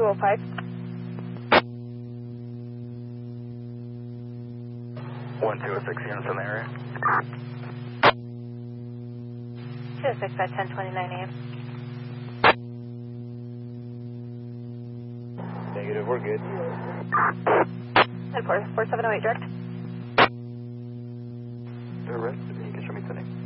205. 1206 units in the area. 206 at 10:29 a.m. Negative, we're good. 10-4, 4708 direct. Direct.